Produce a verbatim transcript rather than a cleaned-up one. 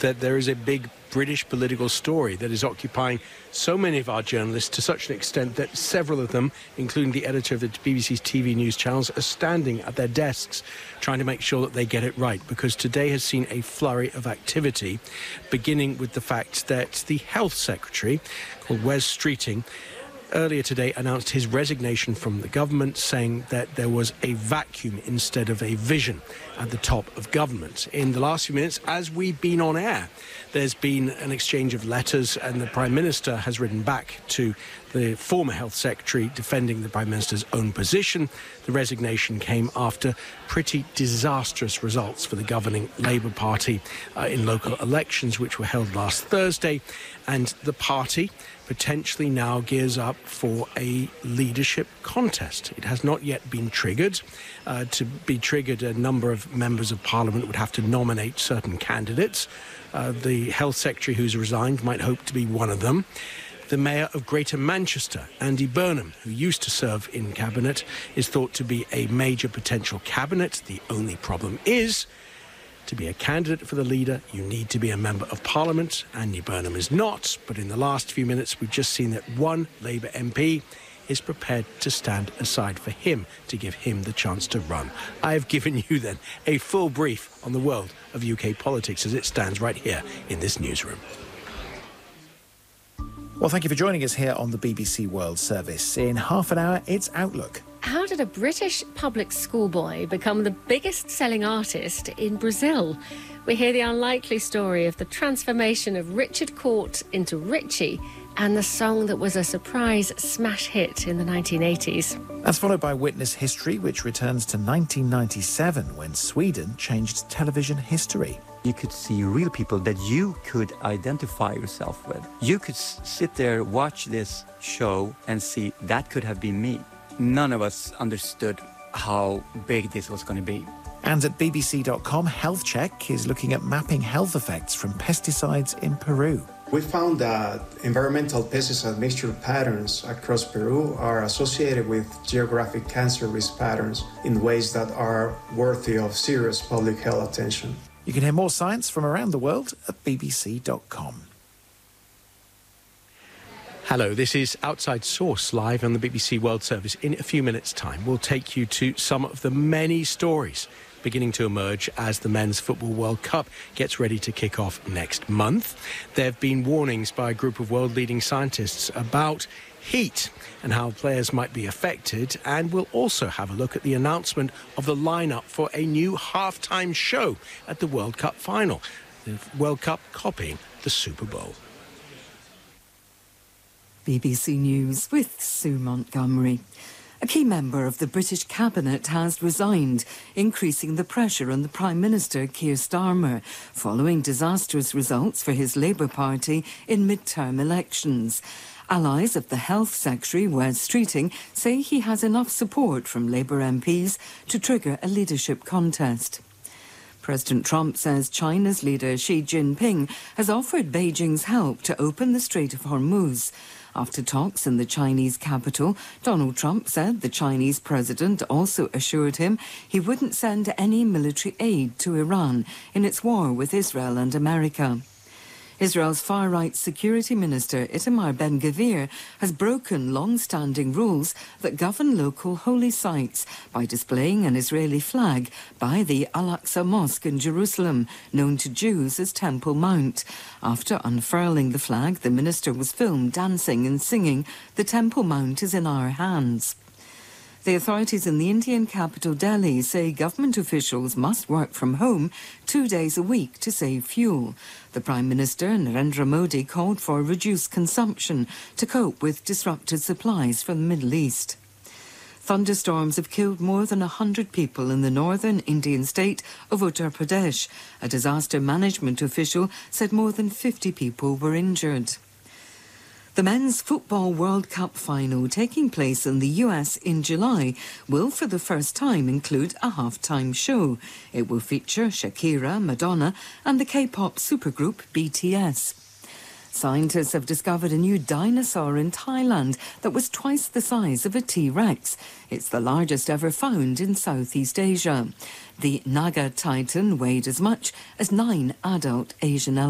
that there is a big British political story that is occupying so many of our journalists to such an extent that several of them, including the editor of the B B C's T V news channels, are standing at their desks trying to make sure that they get it right, because today has seen a flurry of activity, beginning with the fact that the Health Secretary, called Wes Streeting, earlier today announced his resignation from the government, saying that there was a vacuum instead of a vision at the top of government. In the last few minutes, as we've been on air, there's been an exchange of letters, and the Prime Minister has written back to the former Health Secretary defending the Prime Minister's own position. The resignation came after pretty disastrous results for the governing Labour Party uh, in local elections, which were held last Thursday, and the party potentially now gears up for a leadership contest. It has not yet been triggered. Uh, to be triggered, a number of members of Parliament would have to nominate certain candidates. Uh, the Health Secretary who's resigned might hope to be one of them. The Mayor of Greater Manchester, Andy Burnham, who used to serve in Cabinet, is thought to be a major potential cabinet. The only problem is, to be a candidate for the leader, you need to be a member of Parliament. Andy Burnham is not, but in the last few minutes we've just seen that one Labour M P is prepared to stand aside for him, to give him the chance to run. I have given you then a full brief on the world of U K politics as it stands right here in this newsroom. Well, thank you for joining us here on the B B C World Service. In half an hour, it's Outlook. How did a British public schoolboy become the biggest-selling artist in Brazil? We hear the unlikely story of the transformation of Richard Court into Richie, and the song that was a surprise smash hit in the nineteen eighties. That's followed by Witness History, which returns to nineteen ninety-seven, when Sweden changed television history. You could see real people that you could identify yourself with. You could s- sit there, watch this show, and see that could have been me. None of us understood how big this was going to be. And at B B C dot com, Health Check is looking at mapping health effects from pesticides in Peru. We found that environmental pesticide mixture patterns across Peru are associated with geographic cancer risk patterns in ways that are worthy of serious public health attention. You can hear more science from around the world at B B C dot com. Hello, this is Outside Source live on the B B C World Service. In a few minutes' time, we'll take you to some of the many stories beginning to emerge as the Men's Football World Cup gets ready to kick off next month. There have been warnings by a group of world-leading scientists about heat and how players might be affected, and we'll also have a look at the announcement of the lineup for a new halftime show at the World Cup final. The World Cup copying the Super Bowl. B B C News with Sue Montgomery. A key member of the British Cabinet has resigned, increasing the pressure on the Prime Minister, Keir Starmer, following disastrous results for his Labour Party in mid-term elections. Allies of the Health Secretary, Wes Streeting, say he has enough support from Labour M Ps to trigger a leadership contest. President Trump says China's leader Xi Jinping has offered Beijing's help to open the Strait of Hormuz. After talks in the Chinese capital, Donald Trump said the Chinese president also assured him he wouldn't send any military aid to Iran in its war with Israel and America. Israel's far-right security minister Itamar Ben-Gvir has broken long-standing rules that govern local holy sites by displaying an Israeli flag by the Al-Aqsa Mosque in Jerusalem, known to Jews as Temple Mount. After unfurling the flag, the minister was filmed dancing and singing, "The Temple Mount is in our hands." The authorities in the Indian capital Delhi say government officials must work from home two days a week to save fuel. The Prime Minister, Narendra Modi, called for reduced consumption to cope with disrupted supplies from the Middle East. Thunderstorms have killed more than one hundred people in the northern Indian state of Uttar Pradesh. A disaster management official said more than fifty people were injured. The Men's Football World Cup final, taking place in the U S in July, will for the first time include a halftime show. It will feature Shakira, Madonna and the K-pop supergroup B T S. Scientists have discovered a new dinosaur in Thailand that was twice the size of a T-Rex. It's the largest ever found in Southeast Asia. The Naga Titan weighed as much as nine adult Asian elephants.